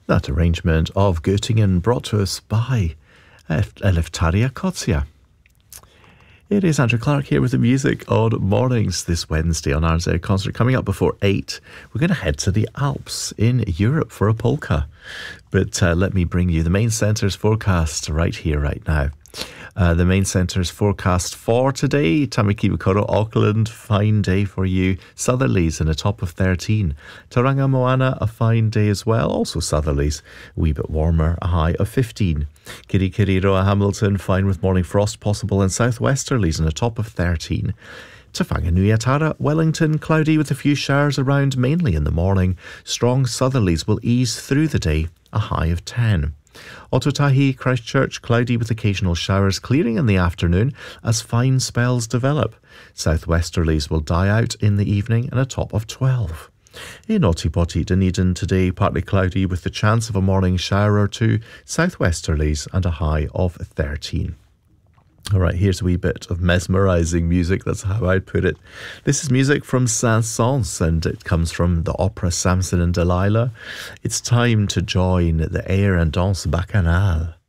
That arrangement of Göttingen brought to us by Eleftheria Kotsia. It is Andrew Clark here with the music on mornings this Wednesday on RZ Concert. Coming up before 8, we're going to head to the Alps in Europe for a polka. But let me bring you the Main Centre's forecast right here, right now. The Main Centre's forecast for today: Tamaki-Makaurau, Auckland, fine day for you. Southerlies in a top of 13. Tauranga Moana, a fine day as well. Also southerlies, a wee bit warmer, a high of 15. Kirikiri, Roa Hamilton, fine with morning frost possible, and southwesterlies in a top of 13. Te Whanganui-a-Tara, Wellington, cloudy with a few showers around, mainly in the morning. Strong southerlies will ease through the day, a high of 10. Ōtautahi, Christchurch, cloudy with occasional showers, clearing in the afternoon as fine spells develop. Southwesterlies will die out in the evening and a top of 12. In Ōtepoti, Dunedin today, partly cloudy with the chance of a morning shower or two, southwesterlies and a high of 13. All right, here's a wee bit of mesmerising music, that's how I'd put it. This is music from Saint-Saëns, and it comes from the opera Samson and Delilah. It's time to join the air and danse bacchanal.